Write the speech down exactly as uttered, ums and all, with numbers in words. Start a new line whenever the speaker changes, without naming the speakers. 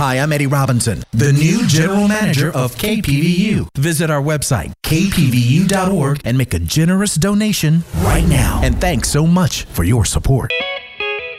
Hi, I'm Eddie Robinson, the new general manager of K P V U. Visit our website, k p v u dot org, and make a generous donation right now. And thanks so much for your support.